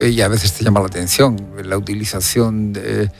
y a veces te llama la atención la utilización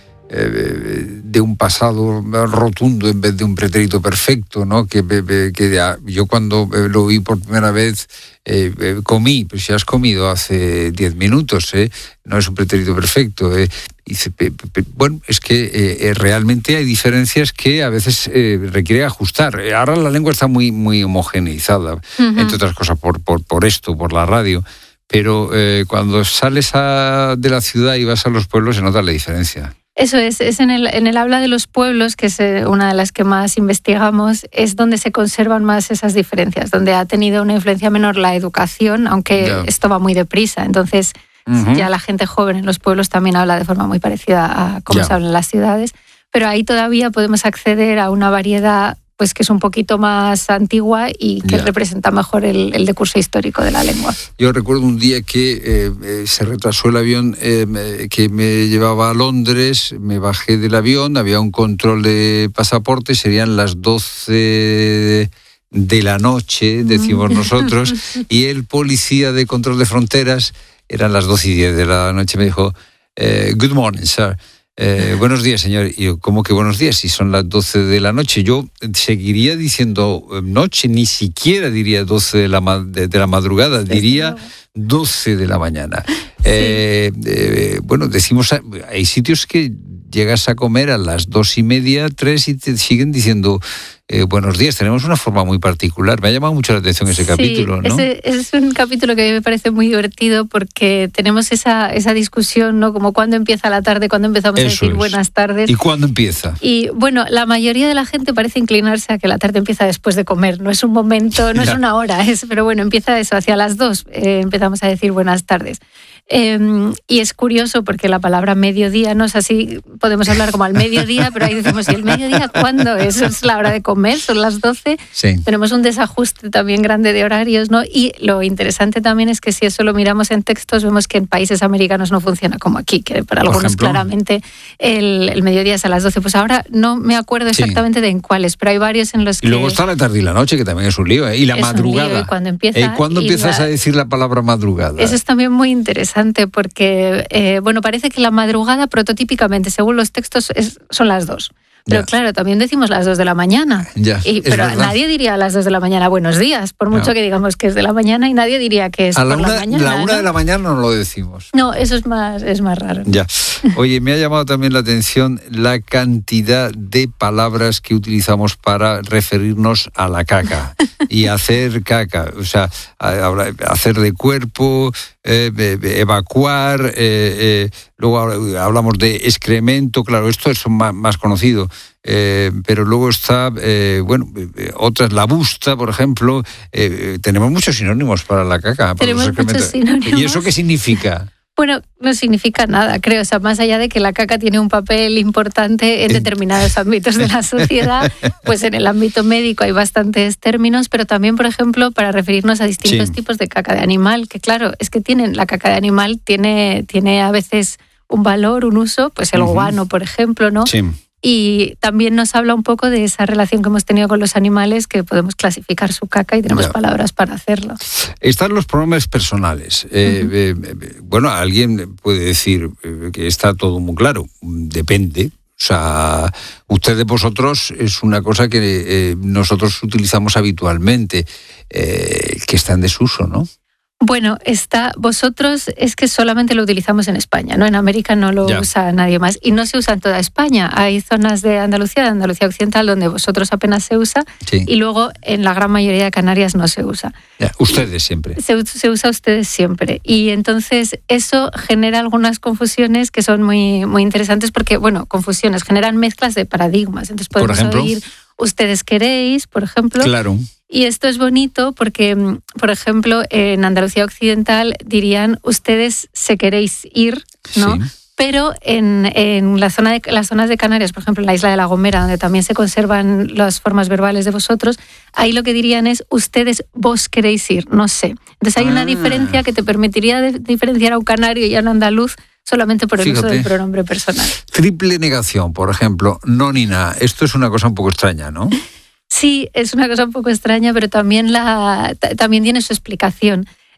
de un pasado rotundo en vez de un pretérito perfecto, ¿no? Que yo cuando lo oí por primera vez comí, pues si has comido hace 10 minutos, no es un pretérito perfecto. Dice, bueno, es que realmente hay diferencias que a veces requiere ajustar. Ahora la lengua está muy, muy homogeneizada, entre otras cosas por esto, por la radio. Pero cuando sales de la ciudad y vas a los pueblos se nota la diferencia. Eso es en el habla de los pueblos, que es una de las que más investigamos, es donde se conservan más esas diferencias, donde ha tenido una influencia menor la educación, aunque esto va muy deprisa. Entonces, ya la gente joven en los pueblos también habla de forma muy parecida a cómo se habla en las ciudades, pero ahí todavía podemos acceder a una variedad pues que es un poquito más antigua y que representa mejor el decurso histórico de la lengua. Yo recuerdo un día que se retrasó el avión que me llevaba a Londres, me bajé del avión, había un control de pasaporte, serían las 12 de la noche, decimos nosotros, y el policía de control de fronteras, eran las 12:10 de la noche, me dijo, good morning, sir. Buenos días, señor. Y yo, ¿cómo que buenos días? Si son las 12 de la noche. Yo seguiría diciendo noche, ni siquiera diría 12 de la madrugada, diría 12 de la mañana. Bueno, decimos, hay sitios que llegas a comer a las 2:30, 3 y te siguen diciendo buenos días. Tenemos una forma muy particular. Me ha llamado mucho la atención ese capítulo, ¿no? Es un capítulo que a mí me parece muy divertido porque tenemos esa discusión, ¿no? Como cuándo empieza la tarde, cuándo empezamos a decir buenas tardes. ¿Y cuándo empieza? Y bueno, la mayoría de la gente parece inclinarse a que la tarde empieza después de comer. No es un momento, no es una hora, pero bueno, empieza eso, hacia las 2 empezamos a decir buenas tardes. Y es curioso porque la palabra mediodía no es así, podemos hablar como al mediodía, pero ahí decimos, ¿y el mediodía cuándo es? ¿Es la hora de comer? ¿Son las 12? Sí. Tenemos un desajuste también grande de horarios, ¿no? Y lo interesante también es que si eso lo miramos en textos, vemos que en países americanos no funciona como aquí, que para algunos claramente el mediodía es a las 12. Pues ahora no me acuerdo exactamente de en cuáles, pero hay varios en los que... Y luego está la tarde y la noche, que también es un lío, ¿eh? Y la madrugada. Lío, y cuando empieza, ¿cuándo empiezas a decir la palabra madrugada? Eso es también muy interesante porque, bueno, parece que la madrugada prototípicamente, según los textos, son las 2. Pero claro, también decimos las 2 de la mañana. Pero nadie diría a las 2 de la mañana buenos días, por mucho que digamos que es de la mañana, y nadie diría que es por la mañana. A la 1 de la mañana no lo decimos. No, eso es más raro. Ya. Oye, me ha llamado también la atención la cantidad de palabras que utilizamos para referirnos a la caca y hacer caca. O sea, hacer de cuerpo, evacuar, luego hablamos de excremento, claro, esto es más conocido, pero luego está, otras, la busta, por ejemplo, tenemos muchos sinónimos para la caca. Tenemos muchos sinónimos. ¿Y eso qué significa? Bueno, no significa nada, creo. O sea, más allá de que la caca tiene un papel importante en determinados ámbitos de la sociedad, pues en el ámbito médico hay bastantes términos, pero también, por ejemplo, para referirnos a distintos tipos de caca de animal, que claro, es que la caca de animal tiene a veces un valor, un uso, pues el guano, por ejemplo, ¿no? Sí. Y también nos habla un poco de esa relación que hemos tenido con los animales, que podemos clasificar su caca y tenemos palabras para hacerlo. Están los pronombres personales. Bueno, alguien puede decir que está todo muy claro. Depende. O sea, ustedes, vosotros, es una cosa que nosotros utilizamos habitualmente, que está en desuso, ¿no? Bueno, vosotros es que solamente lo utilizamos en España, ¿no? En América no lo usa nadie más y no se usa en toda España. Hay zonas de Andalucía Occidental, donde vosotros apenas se usa y luego en la gran mayoría de Canarias no se usa. Ustedes siempre. Se usa ustedes siempre y entonces eso genera algunas confusiones que son muy, muy interesantes porque, bueno, confusiones, generan mezclas de paradigmas. Entonces podemos oír ustedes queréis, por ejemplo. Claro. Y esto es bonito porque, por ejemplo, en Andalucía Occidental dirían ustedes se queréis ir, ¿no? Sí. Pero en las zonas de Canarias, por ejemplo, en la isla de La Gomera, donde también se conservan las formas verbales de vosotros, ahí lo que dirían es ustedes vos queréis ir, no sé. Entonces hay una diferencia que te permitiría diferenciar a un canario y a un andaluz solamente por el uso del pronombre personal. Triple negación, por ejemplo, no ni nada. Esto es una cosa un poco extraña, ¿no? Sí, es una cosa un poco extraña, pero también tiene su explicación.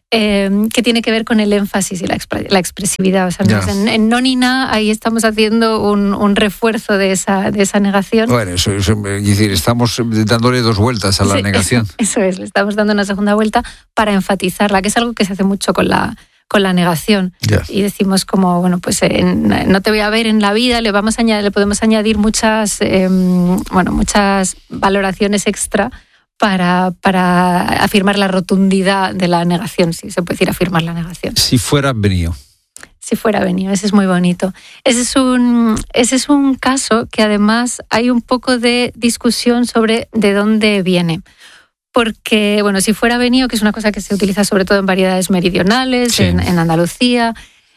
que tiene que ver con el énfasis y la expresividad. O sea, en no ni na, ahí estamos haciendo un refuerzo de esa negación. Bueno, eso es decir, estamos dándole 2 vueltas a la negación. Eso es, le estamos dando una segunda vuelta para enfatizarla, que es algo que se hace mucho con la negación. Y decimos como, bueno, pues no te voy a ver en la vida, le podemos añadir muchas valoraciones extra para afirmar la rotundidad de la negación, si se puede decir afirmar la negación. Si fuera venido. Si fuera venido, ese es muy bonito. Ese es un caso que además hay un poco de discusión sobre de dónde viene. Porque, bueno, si fuera venido, que es una cosa que se utiliza sobre todo en variedades meridionales, sí, en Andalucía,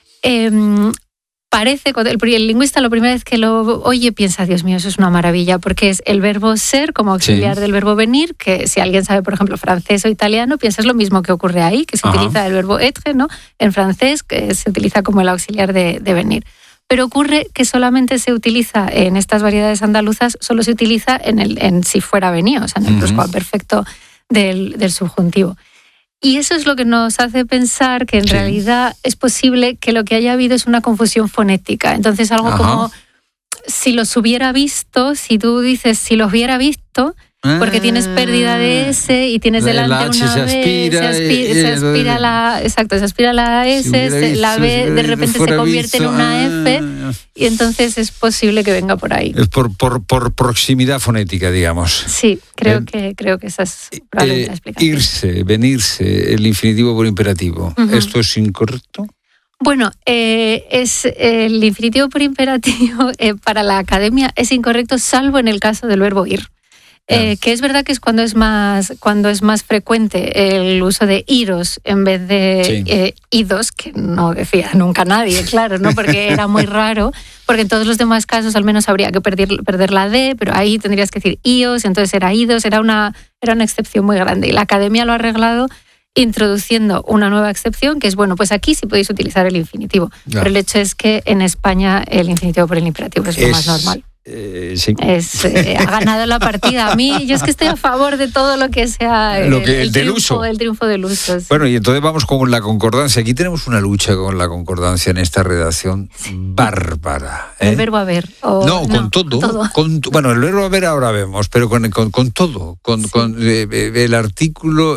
parece, el lingüista la primera vez que lo oye piensa, Dios mío, eso es una maravilla, porque es el verbo ser como auxiliar del verbo venir, que si alguien sabe, por ejemplo, francés o italiano, piensas lo mismo que ocurre ahí, que se utiliza el verbo être, ¿no? En francés, que se utiliza como el auxiliar de venir. Pero ocurre que solamente se utiliza en estas variedades andaluzas, solo se utiliza en si fuera venido, o sea, en el pluscuamperfecto del subjuntivo. Y eso es lo que nos hace pensar que en realidad es posible que lo que haya habido es una confusión fonética. Entonces algo como si los hubiera visto, si tú dices si los hubiera visto, porque tienes pérdida de S y tienes delante una B, se aspira la S, la B de repente se convierte en una F y entonces es posible que venga por ahí. Es por proximidad fonética, digamos. Sí, creo que esa es probablemente la explicación. Irse, venirse, el infinitivo por imperativo. ¿Esto es incorrecto? Bueno, es el infinitivo por imperativo para la academia es incorrecto, salvo en el caso del verbo ir. Que es verdad que es cuando es más frecuente el uso de iros en vez de idos, que no decía nunca nadie, claro, ¿no? Porque era muy raro, porque en todos los demás casos al menos habría que perder la D, pero ahí tendrías que decir ios, entonces era idos, era una excepción muy grande. Y la academia lo ha arreglado introduciendo una nueva excepción, que es, bueno, pues aquí sí podéis utilizar el infinitivo, pero el hecho es que en España el infinitivo por el imperativo es lo más normal. Sí. Ha ganado la partida. A mí, yo es que estoy a favor de todo lo que sea el triunfo del uso. Sí. Bueno, y entonces vamos con la concordancia. Aquí tenemos una lucha con la concordancia en esta redacción bárbara. El verbo haber. Con todo. Bueno, el verbo haber ahora vemos, pero con todo. Con el artículo,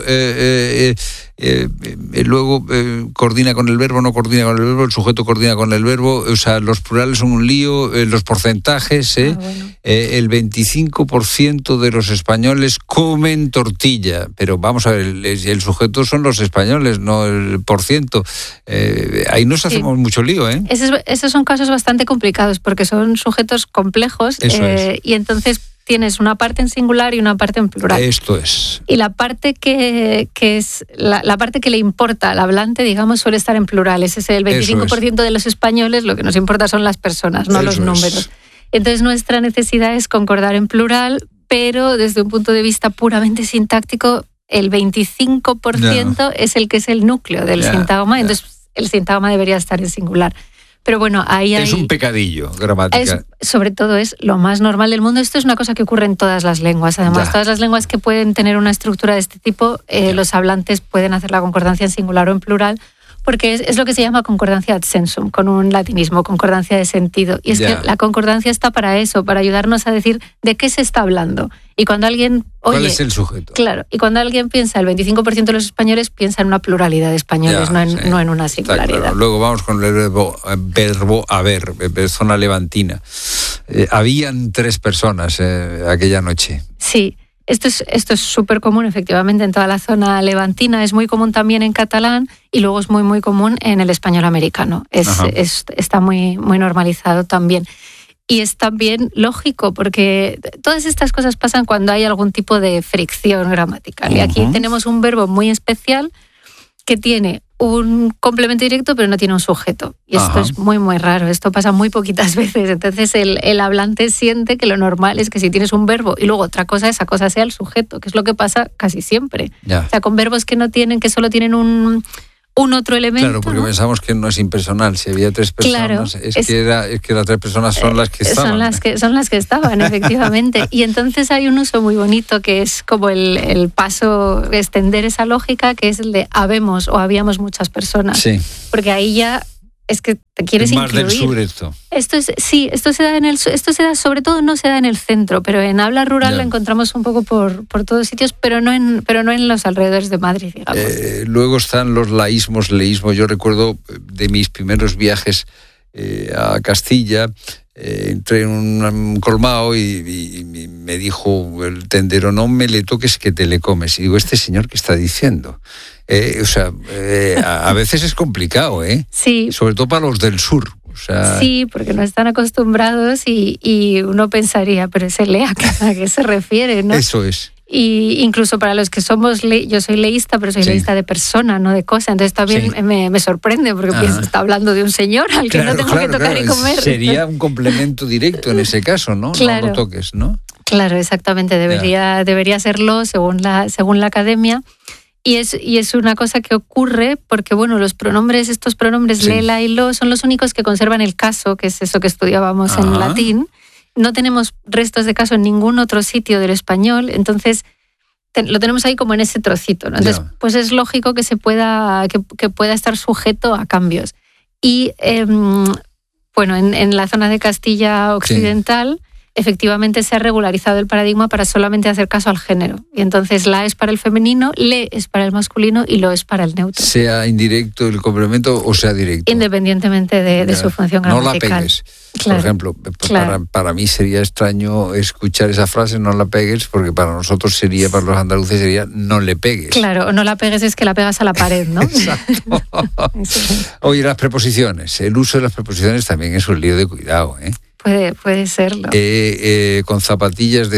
luego coordina con el verbo, no coordina con el verbo, el sujeto coordina con el verbo, o sea, los plurales son un lío, los porcentajes. El 25% de los españoles comen tortilla, pero vamos a ver, el sujeto son los españoles, no el %. Ahí nos hacemos mucho lío, ¿eh? Esos son casos bastante complicados porque son sujetos complejos y entonces tienes una parte en singular y una parte en plural. Esto es. Y la parte que es la parte que le importa al hablante, digamos, suele estar en plural. Ese es el 25% de los españoles, lo que nos importa son las personas, no los números. Entonces nuestra necesidad es concordar en plural, pero desde un punto de vista puramente sintáctico, el 25% es el que es el núcleo del sintagma, entonces el sintagma debería estar en singular. Pero bueno, ahí es un pecadillo gramatical. Sobre todo es lo más normal del mundo. Esto es una cosa que ocurre en todas las lenguas. Además, todas las lenguas que pueden tener una estructura de este tipo, los hablantes pueden hacer la concordancia en singular o en plural, porque es lo que se llama concordancia ad sensum, con un latinismo, concordancia de sentido. Y es que la concordancia está para eso, para ayudarnos a decir de qué se está hablando. Y cuando alguien oye... ¿Cuál es el sujeto? Claro, y cuando alguien piensa, el 25% de los españoles piensa en una pluralidad de españoles, no en una singularidad. Claro. Luego vamos con el verbo haber, zona levantina. Habían 3 personas aquella noche. Sí. Esto es súper común, efectivamente, en toda la zona levantina. Es muy común también en catalán y luego es muy, muy común en el español americano. Está muy, muy normalizado también. Y es también lógico, porque todas estas cosas pasan cuando hay algún tipo de fricción gramatical. Y aquí tenemos un verbo muy especial que tiene un complemento directo pero no tiene un sujeto. Y esto es muy, muy raro. Esto pasa muy poquitas veces. Entonces el hablante siente que lo normal es que si tienes un verbo y luego otra cosa, esa cosa sea el sujeto, que es lo que pasa casi siempre. O sea, con verbos que solo tienen un otro elemento. Claro, porque pensamos que no es impersonal. Si había 3 personas, claro, es que las 3 personas son las que estaban. Son las que estaban, efectivamente. Y entonces hay un uso muy bonito que es como el paso, extender esa lógica, que es el de habemos o habíamos muchas personas. Sí. Porque ahí ya es que te quieres más incluir. Más del sur esto. Esto se da en el sur, sobre todo no se da en el centro, pero en habla rural la encontramos un poco por todos sitios, pero no en los alrededores de Madrid, digamos. Luego están los leísmos. Yo recuerdo de mis primeros viajes a Castilla, entré en un colmado y me dijo el tendero: no me le toques que te le comes. Y digo, ¿este señor qué está diciendo? A veces es complicado, Sí. Sobre todo para los del sur. Sí, porque no están acostumbrados y uno pensaría, pero ese lea, ¿a qué se refiere, no? Eso es. Y incluso para los que somos, yo soy leísta, pero soy leísta de persona, no de cosa. Entonces también me sorprende, porque pienso, está hablando de un señor al que no tengo que tocar y comer. Sería un complemento directo en ese caso, ¿no? Claro. No lo toques, ¿no? Claro, exactamente. Debería serlo según la academia. Y es una cosa que ocurre porque, bueno, estos pronombres le, la y lo son los únicos que conservan el caso, que es eso que estudiábamos en latín. No tenemos restos de caso en ningún otro sitio del español, entonces lo tenemos ahí como en ese trocito, ¿no? Entonces, pues es lógico que que pueda estar sujeto a cambios. Y, bueno, en la zona de Castilla Occidental, efectivamente se ha regularizado el paradigma para solamente hacer caso al género. Y entonces la es para el femenino, le es para el masculino y lo es para el neutro. Sea indirecto el complemento o sea directo. Independientemente de su función gramatical. No la pegues. Claro, por ejemplo, para mí sería extraño escuchar esa frase, no la pegues, porque para nosotros para los andaluces sería no le pegues. Claro, no la pegues es que la pegas a la pared, ¿no? Exacto. Oye, las preposiciones. El uso de las preposiciones también es un lío de cuidado, Puede serlo. Con zapatillas,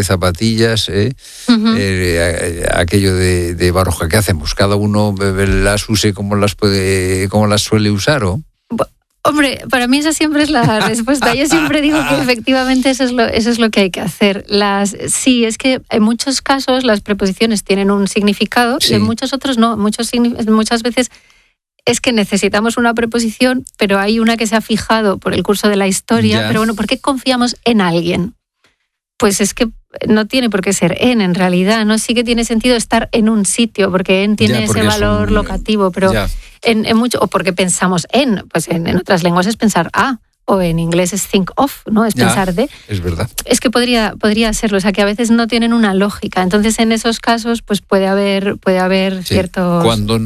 aquello de Baroja, ¿qué hacemos? ¿Cada uno las use como las suele usar, o? Hombre, para mí esa siempre es la respuesta. Yo siempre digo que efectivamente eso es lo que hay que hacer. Sí, es que en muchos casos las preposiciones tienen un significado y en muchos otros no. Muchas veces es que necesitamos una preposición, pero hay una que se ha fijado por el curso de la historia. Pero bueno, ¿por qué confiamos en alguien? Pues es que no tiene por qué ser en realidad, ¿no? Sí que tiene sentido estar en un sitio, porque tiene ese valor locativo, pero en mucho, o porque pensamos pues en otras lenguas es pensar o en inglés es think of, ¿no? Es pensar de. Es verdad. Es que podría serlo, o sea que a veces no tienen una lógica. Entonces en esos casos pues puede haber ciertos. Cuando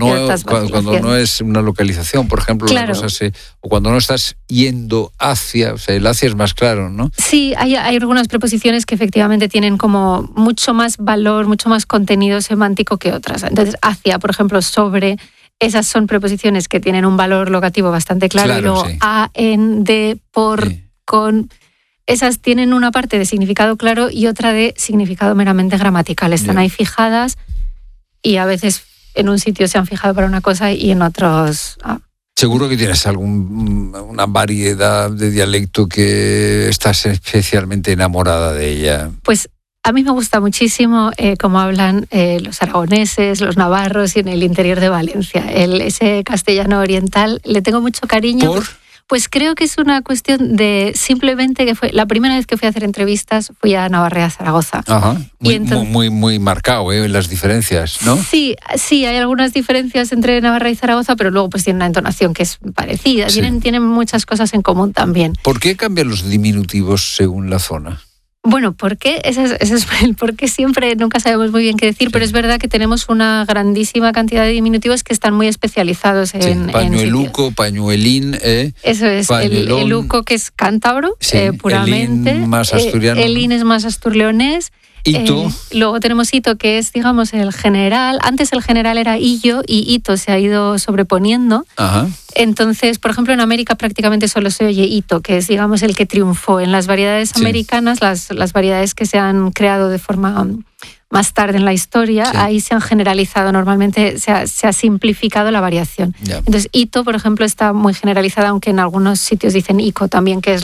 no es una localización, por ejemplo, claro. O cuando no estás yendo hacia, o sea, el hacia es más claro, ¿no? Sí, hay algunas preposiciones que efectivamente tienen como mucho más valor, mucho más contenido semántico que otras. Entonces hacia, por ejemplo, sobre. Esas son preposiciones que tienen un valor locativo bastante claro y luego a, en, de, por, con. Esas tienen una parte de significado claro y otra de significado meramente gramatical. Están ahí fijadas y a veces en un sitio se han fijado para una cosa y en otros. Seguro que tienes una variedad de dialecto que estás especialmente enamorada de ella. Pues a mí me gusta muchísimo cómo hablan los aragoneses, los navarros y en el interior de Valencia. Ese castellano oriental le tengo mucho cariño. ¿Por? Pues creo que es una cuestión de simplemente que fue la primera vez que fui a hacer entrevistas, fui a Navarra, Zaragoza. Ajá. Muy marcado, las diferencias, ¿no? Sí, hay algunas diferencias entre Navarra y Zaragoza, pero luego pues tienen una entonación que es parecida. Sí. Tienen muchas cosas en común también. ¿Por qué cambian los diminutivos según la zona? Bueno, ¿por qué? Ese es el por qué siempre nunca sabemos muy bien qué decir, pero es verdad que tenemos una grandísima cantidad de diminutivos que están muy especializados en pañueluco, pañuelín, eso es, el uco, que es cántabro, puramente. El in más asturiano. El in es más asturleonés. Hito. Luego tenemos hito, que es, digamos, el general. Antes el general era illo y hito se ha ido sobreponiendo. Ajá. Entonces, por ejemplo, en América prácticamente solo se oye hito, que es, digamos, el que triunfó. En las variedades americanas, las variedades que se han creado de forma más tarde en la historia, ahí se han generalizado. Normalmente se ha simplificado la variación. Entonces, hito, por ejemplo, está muy generalizada, aunque en algunos sitios dicen ico también, que es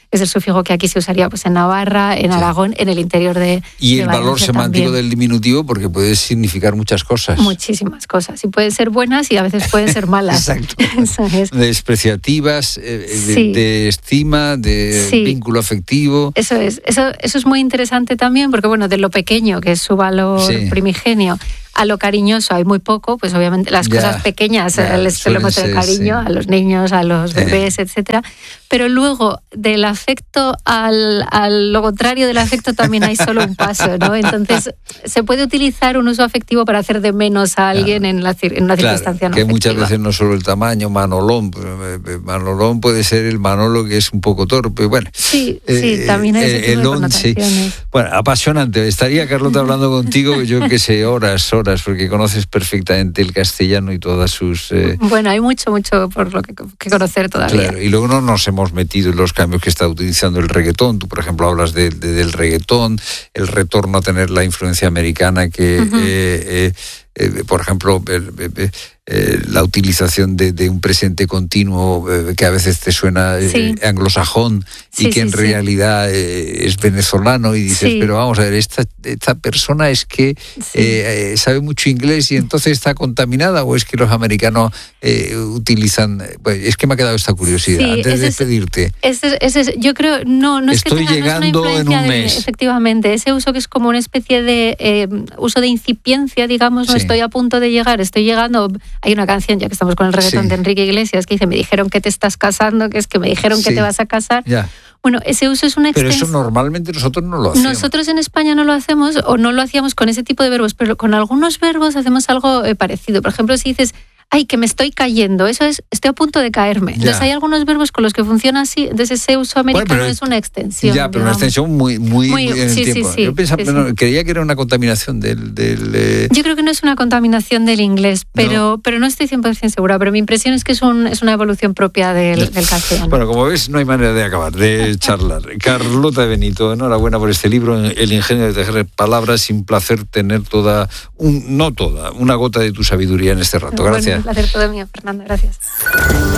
es el sufijo que aquí se usaría pues en Navarra, en Aragón, en el interior de Y el Valencia valor semántico también. del diminutivo, porque puede significar muchas cosas. Muchísimas cosas. Y pueden ser buenas y a veces pueden ser malas. Exacto. Eso es. Despreciativas, de estima, de vínculo afectivo. Eso es muy interesante también, porque bueno, de lo pequeño, que es su valor primigenio, a lo cariñoso hay muy poco, pues obviamente las cosas pequeñas les solemos tener cariño, a los niños, a los bebés, etcétera. Pero luego, del afecto al lo contrario del afecto también hay solo un paso, ¿no? Entonces, se puede utilizar un uso afectivo para hacer de menos a alguien en una circunstancia no que afectiva. Muchas veces no solo el tamaño, Manolón. Manolón puede ser el Manolo que es un poco torpe, bueno. Sí, también hay ese tipo de connotaciones. Bueno, apasionante. Estaría, Carlota, hablando contigo, yo que sé, horas, porque conoces perfectamente el castellano y todas sus... Bueno, hay mucho por lo que conocer todavía. Claro, y luego no nos hemos metido en los cambios que está utilizando el reggaetón. Tú, por ejemplo, hablas del reggaetón, el retorno a tener la influencia americana que... por ejemplo, la utilización de un presente continuo que a veces te suena anglosajón y que en realidad es venezolano y dices, pero vamos a ver, esta persona es que sabe mucho inglés y entonces está contaminada, o es que los americanos utilizan... Pues, es que me ha quedado esta curiosidad antes de despedirte. Yo creo, no es que estoy llegando no es en un mes. Efectivamente, ese uso que es como una especie de uso de incipiencia, digamos, no estoy a punto de llegar, estoy llegando. Hay una canción, ya que estamos con el reggaetón de Enrique Iglesias, que dice, me dijeron que te estás casando, que es que me dijeron que te vas a casar. Ya. Bueno, ese uso es una extensión. Pero eso normalmente nosotros no lo hacemos. Nosotros en España no lo hacemos, o no lo hacíamos con ese tipo de verbos, pero con algunos verbos hacemos algo parecido. Por ejemplo, si dices, ay, que me estoy cayendo, eso es, estoy a punto de caerme. Entonces hay algunos verbos con los que funciona así, entonces ese uso americano es una extensión. Ya, pero digamos. Una extensión muy en el tiempo. Yo pensaba, creía que era una contaminación del... Yo creo que no es una contaminación del inglés, pero no estoy 100% segura, pero mi impresión es que es una evolución propia del castellano. Bueno, como ves, no hay manera de acabar, de charlar. Carlota Benito, enhorabuena por este libro, El ingenio de tejer palabras. Un placer tener una gota de tu sabiduría en este rato. Gracias. Un placer todo mío, Fernando. Gracias.